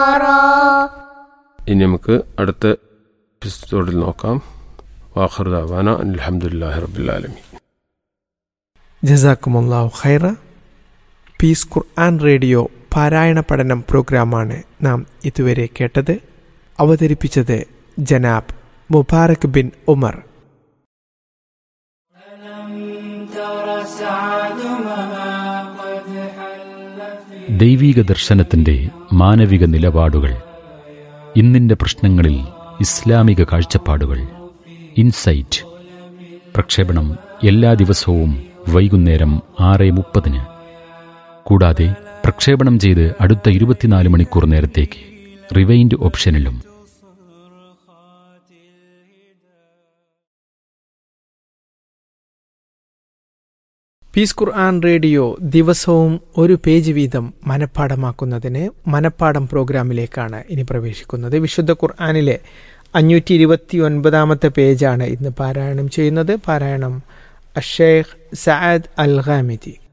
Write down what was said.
ഇനി നമുക്ക് അടുത്ത എപ്പിസോഡിൽ നോക്കാം. വാഖിർ ദഅവാന അൽഹംദുലില്ലാഹി റബ്ബിൽ ആലമീൻ. ജസാക്കുമുല്ലാഹു ഖൈറ. പീസ് ഖുർആൻ റേഡിയോ പാരായണ പഠനം പ്രോഗ്രാമാണ് നാം ഇതുവരെ കേട്ടത്. അവതരിപ്പിച്ചത് ജനാബ് മുബാറക് ബിൻ ഉമർ. ദൈവീക ദർശനത്തിന്റെ മാനവിക നിലപാടുകൾ, ഇന്നിന്റെ പ്രശ്നങ്ങളിൽ ഇസ്ലാമിക കാഴ്ചപ്പാടുകൾ, ഇൻസൈറ്റ്. പ്രക്ഷേപണം എല്ലാ ദിവസവും വൈകുന്നേരം 6:30. കൂടാതെ പ്രക്ഷേപണം ചെയ്ത് അടുത്ത 24 മണിക്കൂർ നേരത്തേക്ക് റിവൈൻഡ് ഓപ്ഷനിലും. പീസ് ഖുർആൻ റേഡിയോ ദിവസവും ഒരു പേജ് വീതം മനഃപ്പാടമാക്കുന്നതിന് മനഃപ്പാടം പ്രോഗ്രാമിലേക്കാണ് ഇനി പ്രവേശിക്കുന്നത്. വിശുദ്ധ ഖുർആനിലെ 529 പേജാണ് ഇന്ന് പാരായണം ചെയ്യുന്നത്. പാരായണം അഷേഖ് സഅദ് അൽ ഗാമിദി.